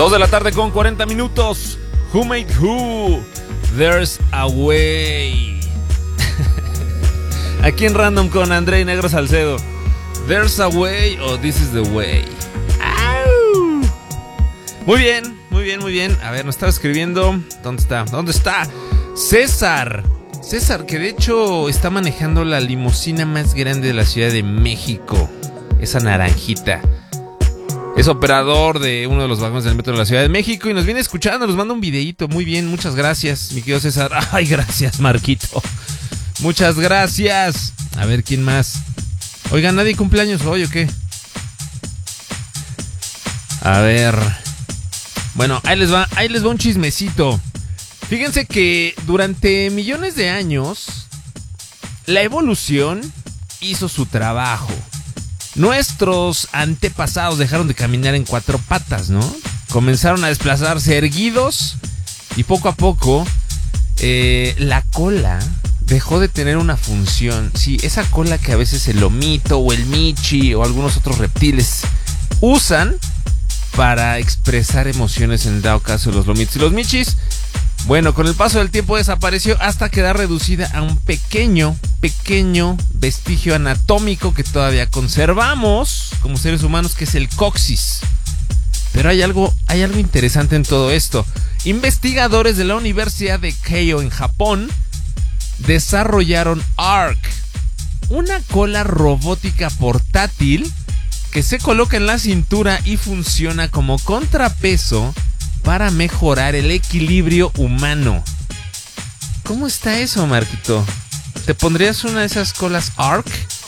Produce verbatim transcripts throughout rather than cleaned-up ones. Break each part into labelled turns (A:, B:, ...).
A: dos de la tarde con cuarenta minutos. Who made who? There's a way. Aquí en Random con André y Negro Salcedo. There's a way o this is the way. ¡Au! Muy bien, muy bien, muy bien. A ver, nos estaba escribiendo. ¿Dónde está? ¿Dónde está? César. César, que de hecho está manejando la limusina más grande de la Ciudad de México. Esa naranjita. Es operador de uno de los vagones del metro de la Ciudad de México y nos viene escuchando, nos manda un videíto. Muy bien, muchas gracias, mi querido César. Ay, gracias, Marquito. Muchas gracias. A ver, ¿quién más? Oigan, ¿nadie cumpleaños hoy o qué? A ver. Bueno, ahí les va, ahí les va un chismecito. Fíjense que durante millones de años, la evolución hizo su trabajo. Nuestros antepasados dejaron de caminar en cuatro patas, ¿no? Comenzaron a desplazarse erguidos y poco a poco eh, la cola dejó de tener una función. Sí, esa cola que a veces el lomito o el michi o algunos otros reptiles usan para expresar emociones, en el dado caso de los lomitos y los michis. Bueno, con el paso del tiempo desapareció hasta quedar reducida a un pequeño, pequeño vestigio anatómico que todavía conservamos como seres humanos, que es el coxis. Pero hay algo, hay algo interesante en todo esto. Investigadores de la Universidad de Keio en Japón desarrollaron Ark, una cola robótica portátil que se coloca en la cintura y funciona como contrapeso para mejorar el equilibrio humano. ¿Cómo está eso, Marquito? ¿Te pondrías una de esas colas Ark?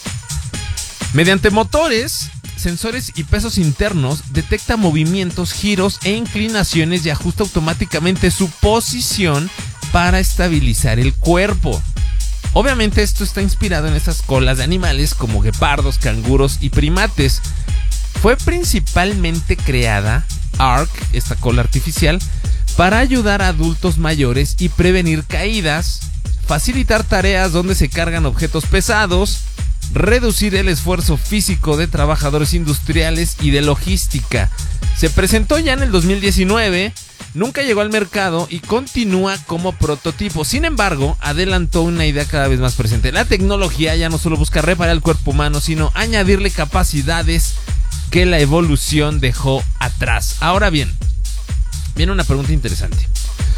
A: Mediante motores, sensores y pesos internos, detecta movimientos, giros e inclinaciones y ajusta automáticamente su posición para estabilizar el cuerpo. Obviamente esto está inspirado en esas colas de animales como guepardos, canguros y primates. Fue principalmente creada Ark, esta cola artificial, para ayudar a adultos mayores y prevenir caídas, facilitar tareas donde se cargan objetos pesados, reducir el esfuerzo físico de trabajadores industriales y de logística. Se presentó ya en el dos mil diecinueve, nunca llegó al mercado y continúa como prototipo. Sin embargo, adelantó una idea cada vez más presente. La tecnología ya no solo busca reparar el cuerpo humano, sino añadirle capacidades que la evolución dejó atrás. Ahora bien, viene una pregunta interesante.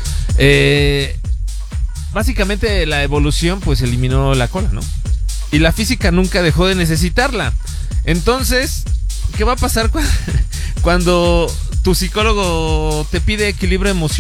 A: Eh, básicamente la evolución pues eliminó la cola, ¿no? Y la física nunca dejó de necesitarla. Entonces, ¿qué va a pasar cu- cuando tu psicólogo te pide equilibrio emocional?